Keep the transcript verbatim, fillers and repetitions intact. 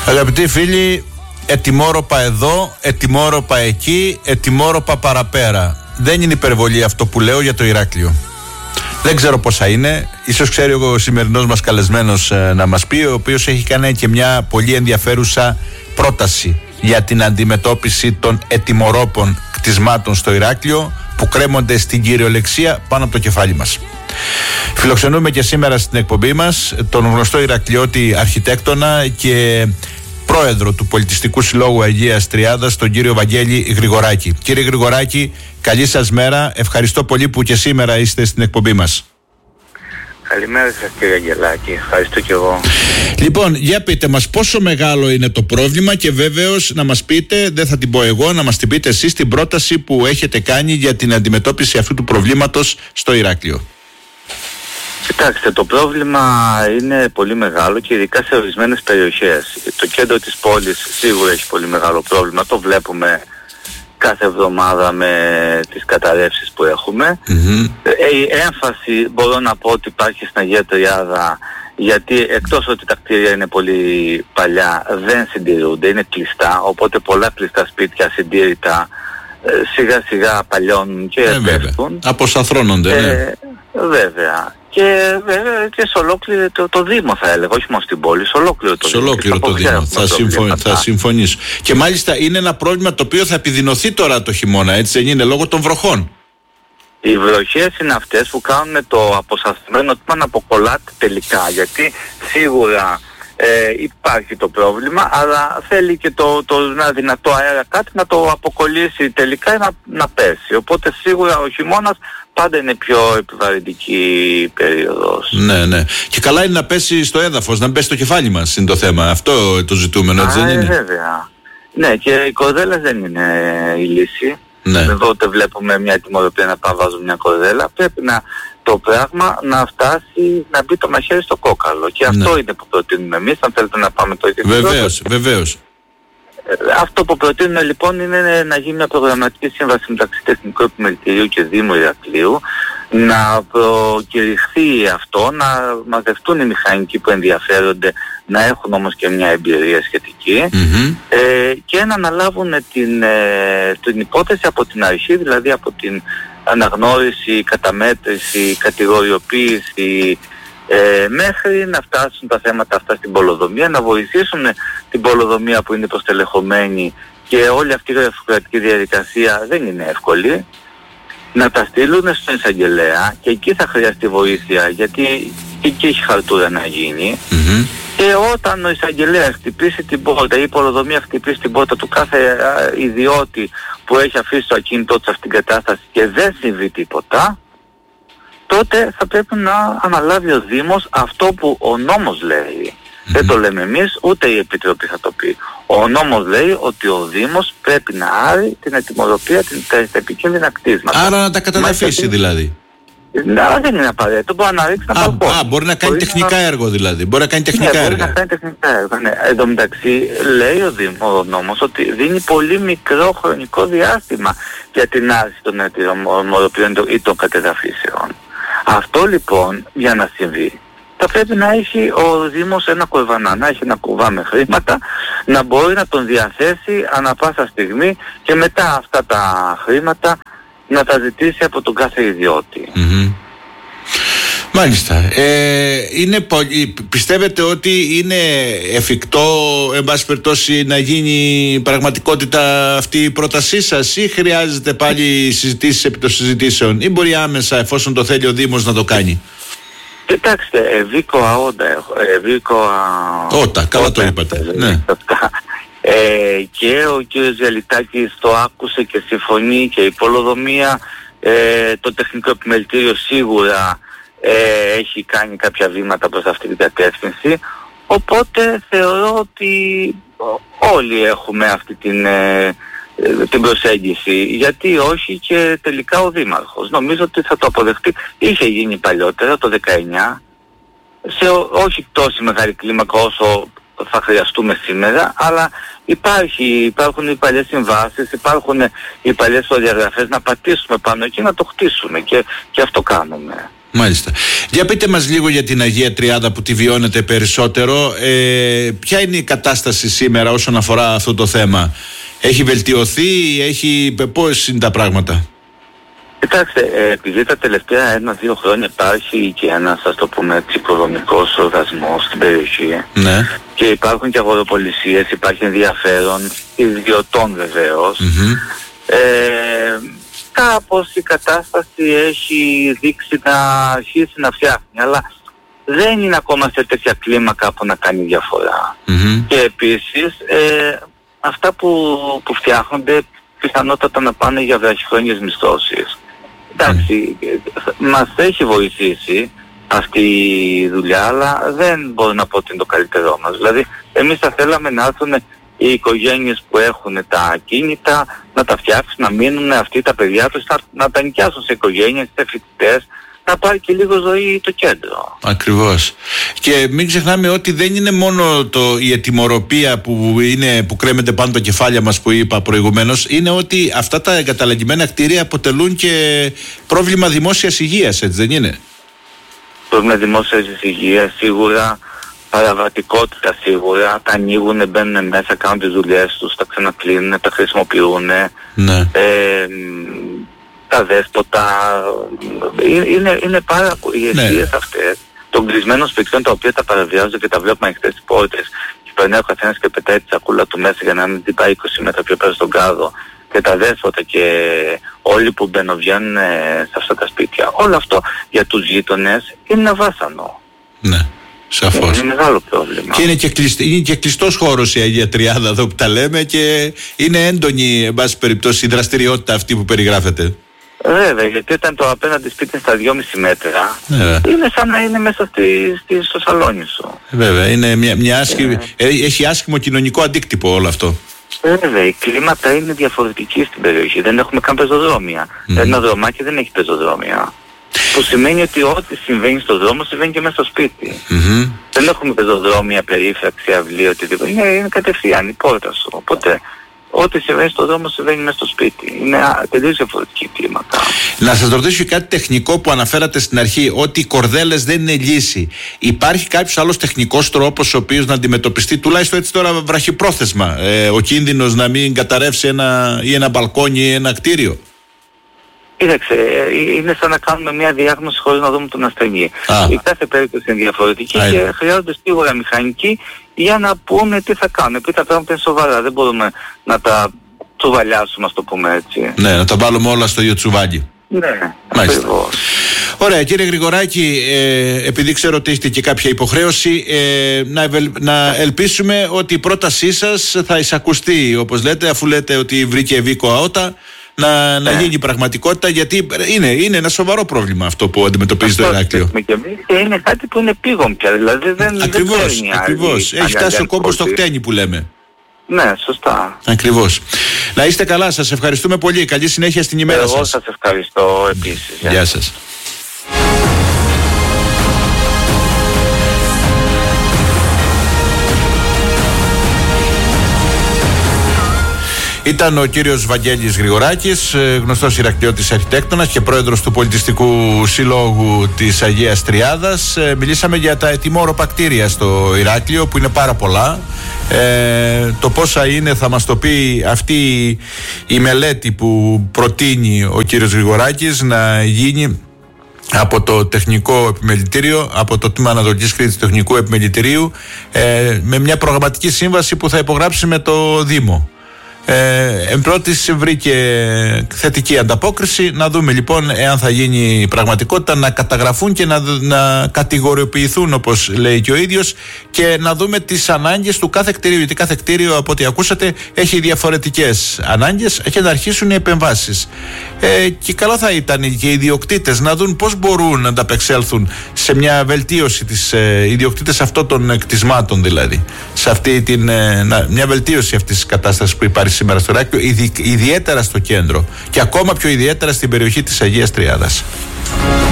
Αγαπητοί φίλοι, ετοιμόρροπα εδώ, ετοιμόρροπα εκεί, ετοιμόρροπα παραπέρα. Δεν είναι υπερβολή αυτό που λέω για το Ηράκλειο. Δεν ξέρω πόσα είναι. Ίσως ξέρει ο σημερινός μας καλεσμένος ε, να μας πει, ο οποίος έχει κάνει και μια πολύ ενδιαφέρουσα πρόταση για την αντιμετώπιση των ετοιμορρόπων κτισμάτων στο Ηράκλειο που κρέμονται στην κυριολεξία πάνω από το κεφάλι μας. Φιλοξενούμε και σήμερα στην εκπομπή μας τον γνωστό Ηρακλειώτη αρχιτέκτονα και πρόεδρο του Πολιτιστικού Συλλόγου Αγίας Τριάδας, τον κύριο Βαγγέλη Γρηγοράκη. Κύριε Γρηγοράκη, καλή σας μέρα. Ευχαριστώ πολύ που και σήμερα είστε στην εκπομπή μας. Καλημέρα σας κύριε Αγγελάκη, ευχαριστώ και εγώ. Λοιπόν, για πείτε μας πόσο μεγάλο είναι το πρόβλημα και βέβαιως να μας πείτε, δεν θα την πω εγώ, να μας την πείτε εσείς την πρόταση που έχετε κάνει για την αντιμετώπιση αυτού του προβλήματος στο Ηράκλειο. Κοιτάξτε, το πρόβλημα είναι πολύ μεγάλο και ειδικά σε ορισμένες περιοχές. Το κέντρο της πόλης σίγουρα έχει πολύ μεγάλο πρόβλημα, το βλέπουμε κάθε εβδομάδα με τις καταρρεύσεις που έχουμε. Mm-hmm. Η έμφαση μπορώ να πω ότι υπάρχει στην Αγία Τριάδα, γιατί εκτός ότι τα κτίρια είναι πολύ παλιά δεν συντηρούνται, είναι κλειστά, οπότε πολλά κλειστά σπίτια ασυντήρητα σιγά σιγά παλιώνουν και ε, πέφτουν. Αποσαθρώνονται, ε, ναι. Βέβαια. Και βέβαια και σε ολόκληρο το, το Δήμο θα έλεγα, όχι μόνο στην πόλη, σε ολόκληρο το σε Δήμο. Σε ολόκληρο το Δήμο, θα, συμφω... θα συμφωνήσω. Και μάλιστα είναι ένα πρόβλημα το οποίο θα επιδεινωθεί τώρα το χειμώνα, έτσι δεν είναι, λόγω των βροχών. Οι βροχές είναι αυτές που κάνουν το αποσαθρμένο τμήμα να αποκολλάται τελικά, γιατί σίγουρα ε, υπάρχει το πρόβλημα, αλλά θέλει και το, το ένα δυνατό αέρα κάτι να το αποκολλήσει τελικά να, να πέσει. Οπότε σίγουρα ο χειμώνας πάντα είναι πιο επιβαρυντική περίοδος. Ναι, ναι. Και καλά είναι να πέσει στο έδαφος, να πέσει στο κεφάλι μας είναι το θέμα. Αυτό το ζητούμενο, έτσι δεν είναι? Βέβαια. Ναι, και οι κορδέλες δεν είναι η λύση. Ναι. Εδώ βλέπουμε μια ετοιμορροπία να πάμε βάζουμε μια κορδέλα. Πρέπει να, το πράγμα να φτάσει να μπει το μαχαίρι στο κόκαλο. Και αυτό ναι. είναι που προτείνουμε εμείς, αν θέλετε να πάμε το ίδιο. Βεβαίως, βεβαίως. Αυτό που προτείνουμε λοιπόν είναι να γίνει μια προγραμματική σύμβαση μεταξύ Τεχνικού Επιμελητηρίου και Δήμου Ηρακλείου, να προκηρυχθεί αυτό, να μαζευτούν οι μηχανικοί που ενδιαφέρονται, να έχουν όμως και μια εμπειρία σχετική mm-hmm. ε, και να αναλάβουν την, ε, την υπόθεση από την αρχή, δηλαδή από την αναγνώριση, καταμέτρηση, κατηγοριοποίηση, Ε, μέχρι να φτάσουν τα θέματα αυτά στην πολεοδομία, να βοηθήσουν την πολεοδομία που είναι προστελεχωμένη και όλη αυτή η γραφειοκρατική διαδικασία δεν είναι εύκολη, να τα στείλουν στον εισαγγελέα και εκεί θα χρειαστεί βοήθεια, γιατί εκεί έχει χαρτούρα να γίνει mm-hmm. και όταν ο εισαγγελέας χτυπήσει την πόρτα ή η πολεοδομία χτυπήσει την πόρτα του κάθε ιδιώτη που έχει αφήσει το ακίνητό του σε αυτήν την κατάσταση και δεν συμβεί τίποτα, τότε θα πρέπει να αναλάβει ο Δήμος αυτό που ο νόμος λέει. Mm-hmm. Δεν το λέμε εμείς, ούτε η Επιτροπή θα το πει. Ο νόμος λέει ότι ο Δήμος πρέπει να άρει την ετοιμορροπία, την, τα, τα επικίνδυνα κτίσματα. Άρα να τα καταδαφίσει δηλαδή. Να, δεν είναι απαραίτητο, μπορεί να ρίξει ένα παλκόνι. Α, μπορεί να κάνει μπορεί τεχνικά να... έργο δηλαδή. Μπορεί να κάνει τεχνικά ναι, έργα. Μπορεί να κάνει τεχνικά έργα. Ναι. Εν τω μεταξύ λέει ο Δήμος, ο νόμος, ότι δίνει πολύ μικρό χρονικό διάστημα για την άρση των ετοιμορροπίων ή των κατεδαφίσεων. Αυτό λοιπόν για να συμβεί θα πρέπει να έχει ο Δήμος ένα κορβανά, να έχει ένα κουβά με χρήματα, να μπορεί να τον διαθέσει ανά πάσα στιγμή και μετά αυτά τα χρήματα να τα ζητήσει από τον κάθε ιδιώτη. Mm-hmm. Μάλιστα. Ε, είναι πολύ, πιστεύετε ότι είναι εφικτό εν πάση περιπτώσει να γίνει πραγματικότητα αυτή η πρότασή σας ή χρειάζεται πάλι συζητήσεις επί των συζητήσεων ή μπορεί άμεσα εφόσον το θέλει ο Δήμος να το κάνει? Κοιτάξτε, ευήκοα όντα, ευήκοα... Ότα, καλά το είπατε. Ναι. Ε, και ο κύριος Διαλυτάκης το άκουσε και συμφωνεί και η πολεοδομία, ε, το Τεχνικό Επιμελητήριο σίγουρα ε, έχει κάνει κάποια βήματα προς αυτή την κατεύθυνση, οπότε θεωρώ ότι όλοι έχουμε αυτή την, ε, την προσέγγιση, γιατί όχι και τελικά ο Δήμαρχος. Νομίζω ότι θα το αποδεχτεί. Είχε γίνει παλιότερα το δεκαεννιά, σε όχι τόση μεγάλη κλίμακα όσο θα χρειαστούμε σήμερα, αλλά υπάρχει, υπάρχουν οι παλιές συμβάσεις, υπάρχουν οι παλιές προδιαγραφές, να πατήσουμε πάνω εκεί να το χτίσουμε και, και αυτό κάνουμε. Μάλιστα. Για πείτε μας λίγο για την Αγία Τριάδα που τη βιώνετε περισσότερο. Ε, ποια είναι η κατάσταση σήμερα όσον αφορά αυτό το θέμα? Έχει βελτιωθεί, έχει... πώς είναι τα πράγματα? Κοιτάξτε, επειδή τα τελευταία ένα-δύο χρόνια υπάρχει και ένας, ας το πούμε έτσι, οικονομικός οργασμός στην περιοχή, ναι, και υπάρχουν και αγοροπολισίες, υπάρχει ενδιαφέρον ιδιωτών βεβαίως, mm-hmm. ε, κάπως η κατάσταση έχει δείξει να αρχίσει να φτιάχνει, αλλά δεν είναι ακόμα σε τέτοια κλίμακα που να κάνει διαφορά. Mm-hmm. Και επίσης ε, αυτά που, που φτιάχνονται πιθανότατα να πάνε για βραχυχρόνιες μισθώσεις. Εντάξει, mm. μας έχει βοηθήσει αυτή η δουλειά, αλλά δεν μπορώ να πω ότι είναι το καλύτερό μας. Δηλαδή, εμείς θα θέλαμε να έρθουν οι οικογένειες που έχουν τα ακίνητα, να τα φτιάξουν, να μείνουν αυτοί τα παιδιά τους, να, να τα νοικιάσουν σε οικογένειες, σε φοιτητές, να πάρει και λίγο ζωή το κέντρο. Ακριβώς. Και μην ξεχνάμε ότι δεν είναι μόνο το, η ετοιμορροπία που, είναι, που κρέμεται πάνω τα κεφάλια μας που είπα προηγουμένως, είναι ότι αυτά τα εγκαταλεγγυμένα κτίρια αποτελούν και πρόβλημα δημόσιας υγείας, έτσι δεν είναι? Πρόβλημα δημόσιας υγείας σίγουρα, παραβατικότητα σίγουρα, τα ανοίγουν, μπαίνουν μέσα, κάνουν τις δουλειές τους, τα ξανακλίνουν, τα χρησιμοποιούν. Ναι. Ε, τα δέσποτα, είναι, είναι πάρα πολλοί οι αιστείες αυτές των κλεισμένων σπιτιών, τα οποία τα παραβιάζουν και τα βλέπουμε ανοιχτές τις πόρτες και περνάει ο καθένας και πετάει τη σακούλα του μέσα για να μην την πάει είκοσι μέτρα πιο πέρα στον κάδο, και τα δέσποτα και όλοι που μπαινοβγαίνουν σε αυτά τα σπίτια. Όλο αυτό για τους γείτονες είναι ένα βάσανο. Ναι. Σαφώς. Είναι μεγάλο πρόβλημα. Και είναι και, κλειστ, είναι και κλειστός χώρος η Αγία Τριάδα εδώ που τα λέμε, και είναι έντονη, εν πάση περιπτώσει, η δραστηριότητα αυτή που περιγράφεται. Βέβαια, γιατί όταν το απέναντι σπίτι είναι στα δυόμισι μέτρα, Βέβαια. είναι σαν να είναι μέσα στη, στη, στο σαλόνι σου. Βέβαια, είναι μια, μια άσχημη, ε. έχει άσχημο κοινωνικό αντίκτυπο όλο αυτό. Βέβαια, η κλίματα είναι διαφορετική στην περιοχή. Δεν έχουμε καν πεζοδρόμια. Mm. Ένα δρομάκι δεν έχει πεζοδρόμια. Που σημαίνει ότι ό,τι συμβαίνει στο δρόμο συμβαίνει και μέσα στο σπίτι. Mm-hmm. Δεν έχουμε πεζοδρόμια, περίφραξη, αυλή, οτιδήποτε. Είναι, είναι κατευθείαν η πόρτα σου. Οπότε ό,τι συμβαίνει στο δρόμο συμβαίνει μέσα στο σπίτι. Είναι τελείως διαφορετική κλίμακα. Να σας ρωτήσω κάτι τεχνικό που αναφέρατε στην αρχή, ότι οι κορδέλες δεν είναι λύση. Υπάρχει κάποιος άλλος τεχνικός τρόπος ο οποίος να αντιμετωπιστεί, τουλάχιστον έτσι τώρα βραχυπρόθεσμα, ε, ο κίνδυνος να μην καταρρεύσει ένα, ή ένα μπαλκόνι ή ένα κτίριο? Κοίταξε, είναι σαν να κάνουμε μια διάγνωση χωρίς να δούμε τον ασθενή. Η κάθε περίπτωση είναι διαφορετική Α, και χρειάζονται σίγουρα μηχανικοί για να πούμε τι θα κάνουμε. Επειδή τα πράγματα είναι σοβαρά, δεν μπορούμε να τα τσουβαλιάσουμε, ας το πούμε έτσι. Ναι, να τα βάλουμε όλα στο ίδιο τσουβάλι. Ναι, ακριβώς. Ωραία, κύριε Γρηγοράκη, ε, επειδή ξέρω ότι έχετε και κάποια υποχρέωση, ε, να, ευελ, να ελπίσουμε ότι η πρότασή σας θα εισακουστεί, όπως λέτε, αφού λέτε ότι βρήκε Βίκο Αότα, να, να γίνει πραγματικότητα, γιατί είναι, είναι ένα σοβαρό πρόβλημα αυτό που αντιμετωπίζει αυτό το Ηράκλειο. Και είναι κάτι που είναι πήγον πια, δηλαδή δεν, ακριβώς, δεν ακριβώς. Έχει φτάσει ο κόμπος στο χτένι που λέμε. Ναι, σωστά. Ακριβώς. Να είστε καλά, σας ευχαριστούμε πολύ. Καλή συνέχεια στην ημέρα σας. Εγώ σας ευχαριστώ επίσης. Γεια, Γεια σας. Ήταν ο κύριος Βαγγέλης Γρηγοράκης, γνωστός Ηρακλειώτης αρχιτέκτονας και πρόεδρος του Πολιτιστικού Συλλόγου της Αγίας Τριάδας. Μιλήσαμε για τα ετοιμόρροπα κτίρια στο Ηράκλειο, που είναι πάρα πολλά. Ε, το πόσα είναι θα μας το πει αυτή η μελέτη που προτείνει ο κύριος Γρηγοράκης να γίνει από το Τεχνικό Επιμελητήριο, από το Τμήμα Ανατολικής Κρήτης του Τεχνικού Επιμελητηρίου, ε, με μια προγραμματική σύμβαση που θα υπογράψει με το Δήμο. Ε, εν πρώτης βρήκε θετική ανταπόκριση. Να δούμε λοιπόν εάν θα γίνει πραγματικότητα, να καταγραφούν και να, να κατηγοριοποιηθούν, όπως λέει και ο ίδιος, και να δούμε τις ανάγκες του κάθε κτίριου, γιατί κάθε κτίριο, από ό,τι ακούσατε, έχει διαφορετικές ανάγκες, και να αρχίσουν οι επεμβάσεις. Ε, και καλό θα ήταν και οι ιδιοκτήτες να δουν πώς μπορούν να ανταπεξέλθουν σε μια βελτίωση, της ε, ιδιοκτήτες αυτών των κτισμάτων, δηλαδή σε αυτή την, ε, να, μια βελτίωση αυτής της κατάστασης που υπάρχει σήμερα στο Ηράκλειο, ειδι, ιδιαίτερα στο κέντρο και ακόμα πιο ιδιαίτερα στην περιοχή της Αγίας Τριάδας.